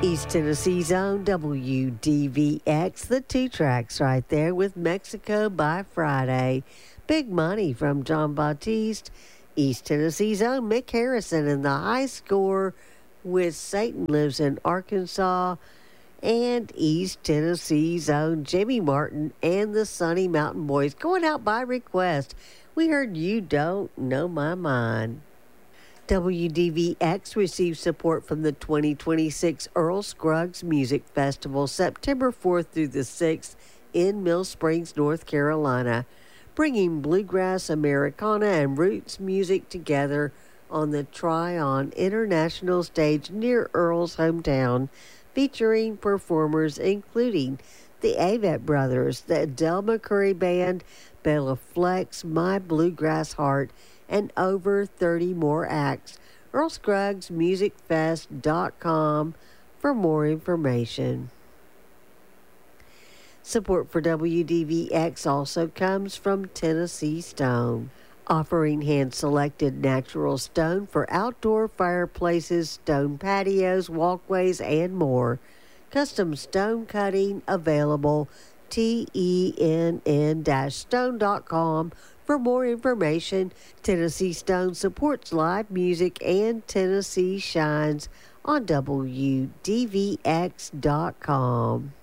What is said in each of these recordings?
East Tennessee's own WDVX, the two tracks right there with Mexico by Friday. Big Money from John Batiste. East Tennessee's own Mick Harrison and the high score with Satan Lives in Arkansas. And East Tennessee's own Jimmy Martin and the Sunny Mountain Boys going out by request. We heard You Don't Know My Mind. WDVX receives support from the 2026 Earl Scruggs Music Festival, September 4th through the 6th in Mill Springs, North Carolina, bringing bluegrass, Americana, and roots music together on the Tryon International Stage near Earl's hometown, featuring performers including the Avett Brothers, the Del McCurry Band, Bella Flex, My Bluegrass Heart, and over 30 more acts. EarlScruggsMusicFest.com for more information. Support for WDVX also comes from Tennessee Stone, offering hand-selected natural stone for outdoor fireplaces, stone patios, walkways, and more. Custom stone cutting available. TENN-stone.com for more information. Tennessee Stone supports live music and Tennessee shines on WDVX.com.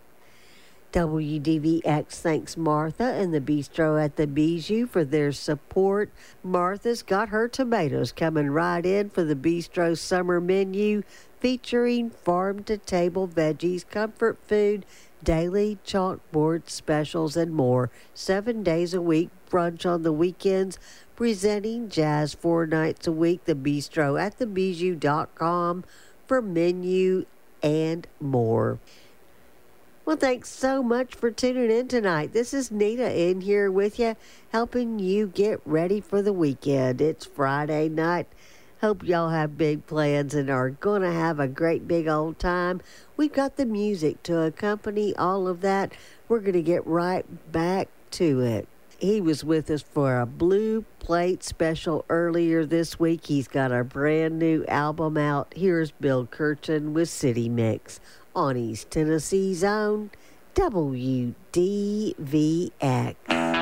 WDVX thanks Martha and the Bistro at the Bijou for their support. Martha's got her tomatoes coming right in for the Bistro summer menu, featuring farm-to-table veggies, comfort food, daily chalkboard specials, and more. 7 days a week, brunch on the weekends, presenting jazz 4 nights a week. The Bistro at thebijou.com for menu and more. Well, thanks so much for tuning in tonight. This is Nita in here with you, helping you get ready for the weekend. It's Friday night. Hope y'all have big plans and are going to have a great big old time. We've got the music to accompany all of that. We're going to get right back to it. He was with us for a Blue Plate special earlier this week. He's got a brand new album out. Here's Bill Kirchen with City Mix on East Tennessee's own WDVX.